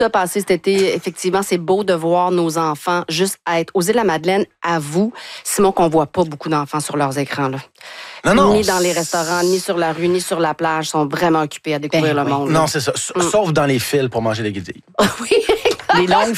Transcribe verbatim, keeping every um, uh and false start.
a passé cet été. Effectivement, c'est beau de voir nos enfants juste être aux îles de la Madeleine. Avoue, Simon, qu'on voit pas beaucoup d'enfants sur leurs écrans. Là. Non, non. Ni dans les restaurants, ni sur la rue, ni sur la plage. Ils sont vraiment occupés à découvrir Ben le oui. monde. Non, c'est ça. S- Mm. Sauf dans les fils pour manger des guidilles. Oui. Les longues